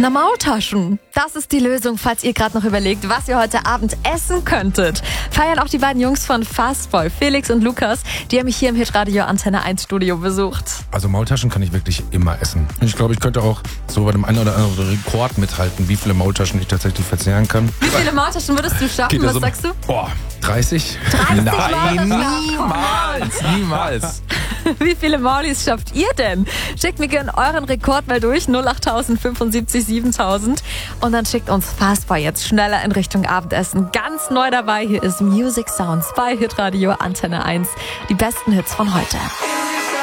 Na, Maultaschen. Das ist die Lösung, falls ihr gerade noch überlegt, was ihr heute Abend essen könntet. Feiern auch die beiden Jungs von Fastboy, Felix und Lukas. Die haben mich hier im Hitradio Antenne 1 Studio besucht. Also Maultaschen kann ich wirklich immer essen. Ich glaube, ich könnte auch so bei dem einen oder anderen Rekord mithalten, wie viele Maultaschen ich tatsächlich verzehren kann. Wie viele Maultaschen würdest du schaffen? Was sagst du? Boah, 30? 30 Nein, Maultaschen. niemals. Wie viele Maulis schafft ihr denn? Schickt mir gerne euren Rekord mal durch, 08000 75 7000. Und dann schickt uns Fastboy jetzt schneller in Richtung Abendessen. Ganz neu dabei, hier ist Music Sounds bei Hitradio Antenne 1. Die besten Hits von heute.